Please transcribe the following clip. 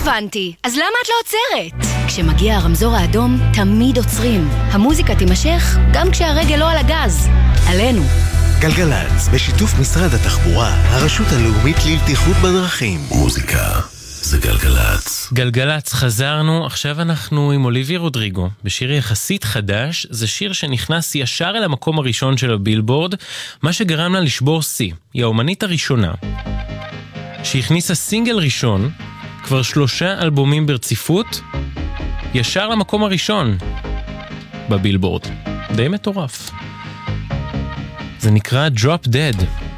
הבנתי. אז למה את לא עוצרת? כשמגיע הרמזור האדום, תמיד עוצרים. המוזיקה תימשך גם כשהרגל לא על הגז. עלינו. גלגלץ, בשיתוף משרד התחבורה, הרשות הלאומית לבטיחות בדרכים. מוזיקה זה גלגלץ. גלגלץ, חזרנו. עכשיו אנחנו עם אוליביה רודריגו בשיר יחסית חדש. זה שיר שנכנס ישר אל המקום הראשון של הבילבורד, מה שגרם לה לשבור שיא. היא האומנית הראשונה שהכניסה סינגל ראשון, כבר 3 אלבומים ברציפות, ישר למקום הראשון בבילבורד. די מטורף. זה נקרא Drop Dead.